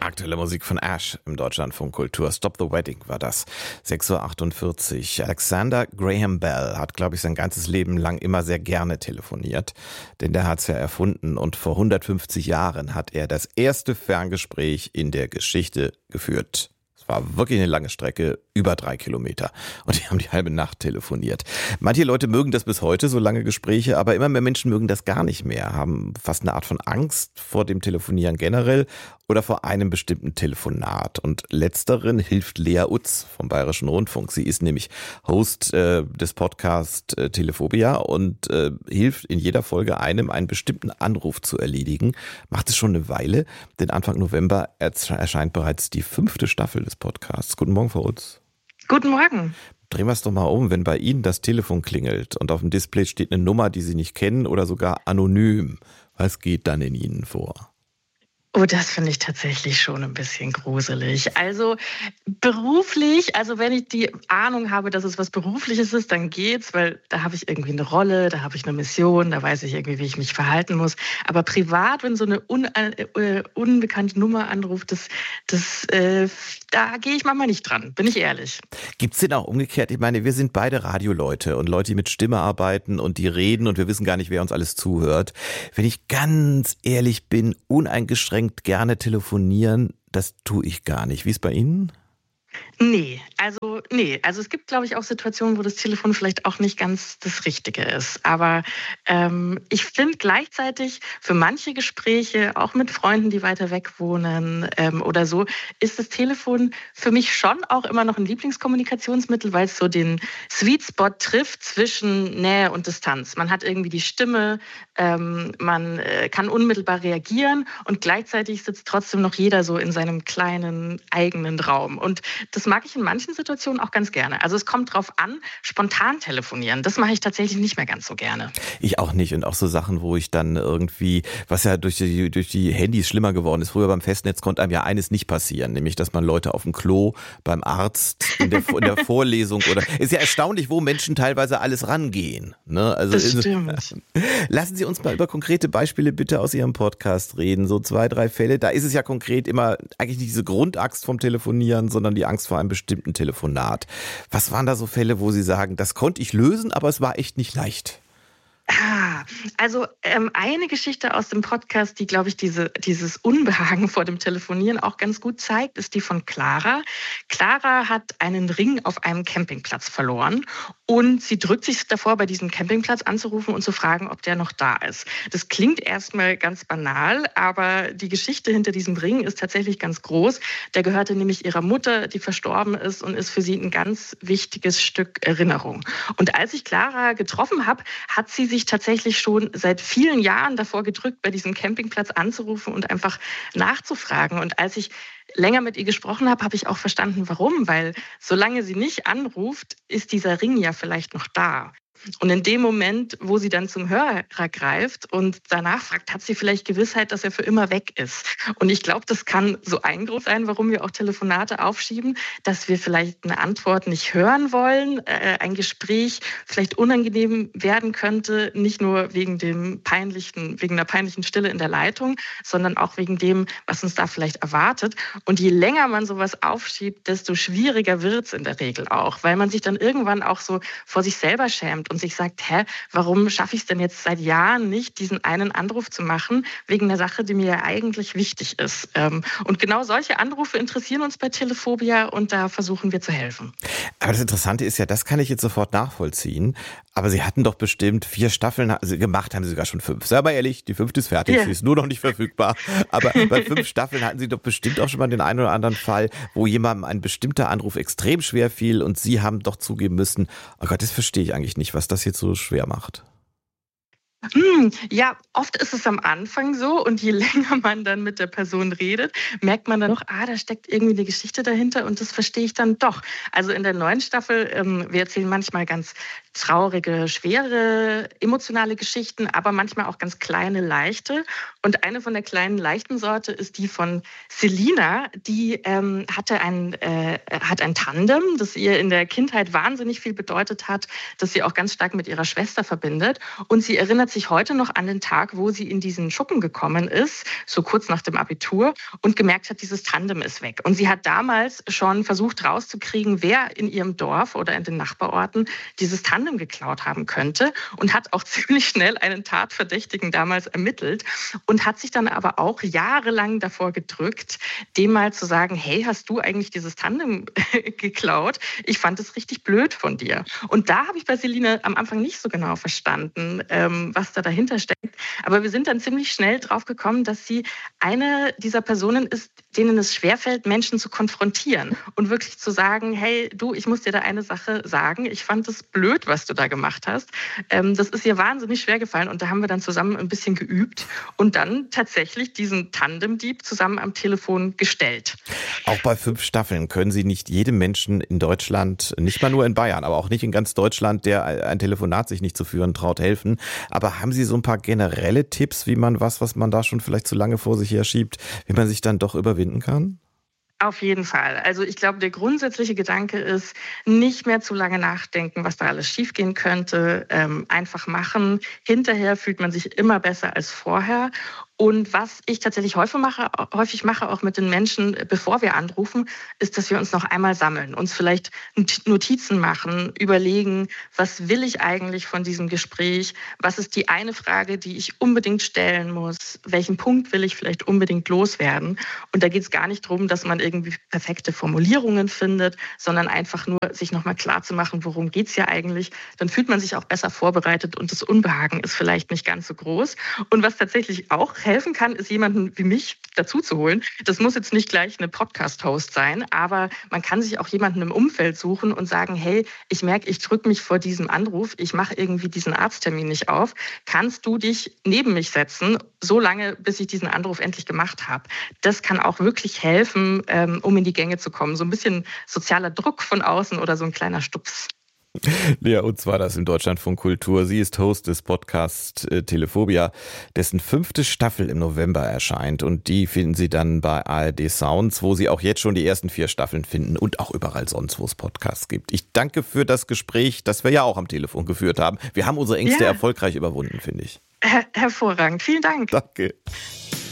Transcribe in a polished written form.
Aktuelle Musik von Ash im Deutschlandfunk Kultur. Stop the Wedding war das. 6:48 Uhr. Alexander Graham Bell hat, glaube ich, sein ganzes Leben lang immer sehr gerne telefoniert. Denn der hat es ja erfunden und vor 150 Jahren hat er das erste Ferngespräch in der Geschichte geführt. Es war wirklich eine lange Strecke, über 3 Kilometer. Und die haben die halbe Nacht telefoniert. Manche Leute mögen das bis heute, so lange Gespräche, aber immer mehr Menschen mögen das gar nicht mehr, haben fast eine Art von Angst vor dem Telefonieren generell oder vor einem bestimmten Telefonat. Und letzteren hilft Lea Utz vom Bayerischen Rundfunk. Sie ist nämlich Host des Podcasts Telephobia und hilft in jeder Folge einem, einen bestimmten Anruf zu erledigen. Macht es schon eine Weile, denn Anfang November erscheint bereits die 5. Staffel des Podcasts. Guten Morgen, Frau Utz. Guten Morgen. Drehen wir es doch mal um, wenn bei Ihnen das Telefon klingelt und auf dem Display steht eine Nummer, die Sie nicht kennen oder sogar anonym. Was geht dann in Ihnen vor? Oh, das finde ich tatsächlich schon ein bisschen gruselig. Also beruflich, also wenn ich die Ahnung habe, dass es was Berufliches ist, dann geht's, weil da habe ich irgendwie eine Rolle, da habe ich eine Mission, da weiß ich irgendwie, wie ich mich verhalten muss. Aber privat, wenn so eine unbekannte Nummer anruft, da gehe ich manchmal nicht dran, bin ich ehrlich. Gibt's denn auch umgekehrt? Ich meine, wir sind beide Radioleute und Leute, die mit Stimme arbeiten und die reden und wir wissen gar nicht, wer uns alles zuhört. Wenn ich ganz ehrlich bin, uneingeschränkt gerne telefonieren, das tue ich gar nicht. Wie ist bei Ihnen? Nee. Also es gibt, glaube ich, auch Situationen, wo das Telefon vielleicht auch nicht ganz das Richtige ist. Aber ich finde gleichzeitig für manche Gespräche, auch mit Freunden, die weiter weg wohnen oder so, ist das Telefon für mich schon auch immer noch ein Lieblingskommunikationsmittel, weil es so den Sweet Spot trifft zwischen Nähe und Distanz. Man hat irgendwie die Stimme, man kann unmittelbar reagieren und gleichzeitig sitzt trotzdem noch jeder so in seinem kleinen eigenen Raum. Und das mag ich in manchen Situationen auch ganz gerne. Also es kommt drauf an, spontan telefonieren. Das mache ich tatsächlich nicht mehr ganz so gerne. Ich auch nicht. Und auch so Sachen, wo ich dann irgendwie, was ja durch die Handys schlimmer geworden ist. Früher beim Festnetz konnte einem ja eines nicht passieren, nämlich, dass man Leute auf dem Klo, beim Arzt, in der Vorlesung oder, ist ja erstaunlich, wo Menschen teilweise alles rangehen. Ne? Also, das stimmt. Lassen Sie uns mal über konkrete Beispiele bitte aus Ihrem Podcast reden. So 2, 3 Fälle. Da ist es ja konkret immer eigentlich nicht diese Grundangst vom Telefonieren, sondern die Angst vor einem bestimmten Telefonat. Was waren da so Fälle, wo Sie sagen, das konnte ich lösen, aber es war echt nicht leicht? Also eine Geschichte aus dem Podcast, die, glaube ich, dieses Unbehagen vor dem Telefonieren auch ganz gut zeigt, ist die von Clara. Clara hat einen Ring auf einem Campingplatz verloren und sie drückt sich davor, bei diesem Campingplatz anzurufen und zu fragen, ob der noch da ist. Das klingt erstmal ganz banal, aber die Geschichte hinter diesem Ring ist tatsächlich ganz groß. Der gehörte nämlich ihrer Mutter, die verstorben ist und ist für sie ein ganz wichtiges Stück Erinnerung. Und als ich Clara getroffen habe, hat sie sich tatsächlich schon seit vielen Jahren davor gedrückt, bei diesem Campingplatz anzurufen und einfach nachzufragen. Und als ich länger mit ihr gesprochen habe, habe ich auch verstanden, warum. Weil solange sie nicht anruft, ist dieser Ring ja vielleicht noch da. Und in dem Moment, wo sie dann zum Hörer greift und danach fragt, hat sie vielleicht Gewissheit, dass er für immer weg ist. Und ich glaube, das kann so ein Grund sein, warum wir auch Telefonate aufschieben, dass wir vielleicht eine Antwort nicht hören wollen, ein Gespräch vielleicht unangenehm werden könnte, nicht nur wegen der peinlichen Stille in der Leitung, sondern auch wegen dem, was uns da vielleicht erwartet. Und je länger man sowas aufschiebt, desto schwieriger wird es in der Regel auch, weil man sich dann irgendwann auch so vor sich selber schämt und sich sagt, warum schaffe ich es denn jetzt seit Jahren nicht, diesen einen Anruf zu machen, wegen einer Sache, die mir ja eigentlich wichtig ist. Und genau solche Anrufe interessieren uns bei Telephobia und da versuchen wir zu helfen. Aber das Interessante ist ja, das kann ich jetzt sofort nachvollziehen, aber Sie hatten doch bestimmt 4 Staffeln, gemacht haben Sie sogar schon 5. Sei mal ehrlich, die 5. ist fertig, Sie ist nur noch nicht verfügbar. Aber bei 5 Staffeln hatten Sie doch bestimmt auch schon mal den einen oder anderen Fall, wo jemandem ein bestimmter Anruf extrem schwer fiel und Sie haben doch zugeben müssen, oh Gott, das verstehe ich eigentlich nicht, was das jetzt so schwer macht. Ja, oft ist es am Anfang so und je länger man dann mit der Person redet, merkt man dann noch, da steckt irgendwie eine Geschichte dahinter und das verstehe ich dann doch. Also in der neuen Staffel, wir erzählen manchmal ganz traurige, schwere, emotionale Geschichten, aber manchmal auch ganz kleine, leichte. Und eine von der kleinen, leichten Sorte ist die von Selina. Die hat ein Tandem, das ihr in der Kindheit wahnsinnig viel bedeutet hat, das sie auch ganz stark mit ihrer Schwester verbindet. Und sie erinnert sich heute noch an den Tag, wo sie in diesen Schuppen gekommen ist, so kurz nach dem Abitur, und gemerkt hat, dieses Tandem ist weg. Und sie hat damals schon versucht rauszukriegen, wer in ihrem Dorf oder in den Nachbarorten dieses Tandem geklaut haben könnte, und hat auch ziemlich schnell einen Tatverdächtigen damals ermittelt und hat sich dann aber auch jahrelang davor gedrückt, dem mal zu sagen, hey, hast du eigentlich dieses Tandem geklaut? Ich fand es richtig blöd von dir. Und da habe ich bei Selina am Anfang nicht so genau verstanden, was da dahinter steckt. Aber wir sind dann ziemlich schnell drauf gekommen, dass sie eine dieser Personen ist, denen es schwerfällt, Menschen zu konfrontieren und wirklich zu sagen, hey, du, ich muss dir da eine Sache sagen. Ich fand es blöd, was du da gemacht hast. Das ist ihr wahnsinnig schwer gefallen, und da haben wir dann zusammen ein bisschen geübt und dann tatsächlich diesen Tandemdieb zusammen am Telefon gestellt. Auch bei 5 Staffeln können Sie nicht jedem Menschen in Deutschland, nicht mal nur in Bayern, aber auch nicht in ganz Deutschland, der ein Telefonat sich nicht zu führen traut, helfen. Aber haben Sie so ein paar generelle Tipps, wie man was man da schon vielleicht zu lange vor sich her schiebt, wie man sich dann doch überwinden kann? Auf jeden Fall. Also ich glaube, der grundsätzliche Gedanke ist, nicht mehr zu lange nachdenken, was da alles schiefgehen könnte. Einfach machen. Hinterher fühlt man sich immer besser als vorher. Und was ich tatsächlich häufig mache, auch mit den Menschen, bevor wir anrufen, ist, dass wir uns noch einmal sammeln, uns vielleicht Notizen machen, überlegen, was will ich eigentlich von diesem Gespräch, was ist die eine Frage, die ich unbedingt stellen muss, welchen Punkt will ich vielleicht unbedingt loswerden. Und da geht es gar nicht darum, dass man irgendwie perfekte Formulierungen findet, sondern einfach nur sich nochmal klar zu machen, worum geht es ja eigentlich. Dann fühlt man sich auch besser vorbereitet und das Unbehagen ist vielleicht nicht ganz so groß. Und was tatsächlich auch helfen kann, ist, jemanden wie mich dazu zu holen. Das muss jetzt nicht gleich eine Podcast-Host sein, aber man kann sich auch jemanden im Umfeld suchen und sagen, hey, ich merke, ich drücke mich vor diesem Anruf, ich mache irgendwie diesen Arzttermin nicht auf. Kannst du dich neben mich setzen, so lange, bis ich diesen Anruf endlich gemacht habe? Das kann auch wirklich helfen, um in die Gänge zu kommen. So ein bisschen sozialer Druck von außen oder so ein kleiner Stups. Lea Utz war das im Deutschlandfunk Kultur. Sie ist Host des Podcasts Telephobia, dessen 5. Staffel im November erscheint. Und die finden Sie dann bei ARD Sounds, wo Sie auch jetzt schon die ersten 4 Staffeln finden und auch überall sonst, wo es Podcasts gibt. Ich danke für das Gespräch, das wir ja auch am Telefon geführt haben. Wir haben unsere Ängste erfolgreich überwunden, finde ich. Hervorragend. Vielen Dank. Danke.